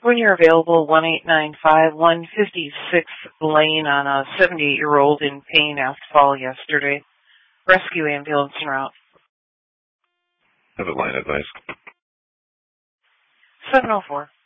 When you're available, 1895 156th Lane on a 78-year-old in pain after fall yesterday. Rescue ambulance en route. Have a line advice. 704.